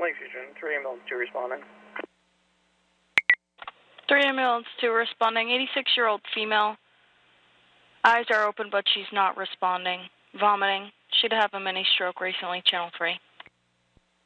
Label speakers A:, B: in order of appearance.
A: Lake Fusion, 3 ambulance 2 responding.
B: 3 ambulance 2 responding, 86-year-old female. Eyes are open, but she's not responding. Vomiting. Should have a mini stroke recently, channel 3.